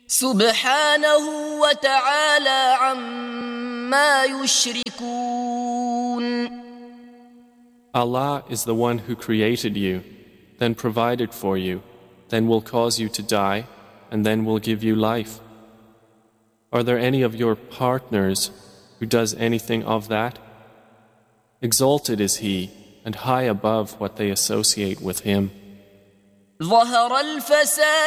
سبحانه وتعالى عما يشركون. Allah is the one who created you, then provided for you, then will cause you to die, and then will give you life. Are there any of your partners who does anything of that? Exalted is He, and high above what they associate with Him. ظهر الفساد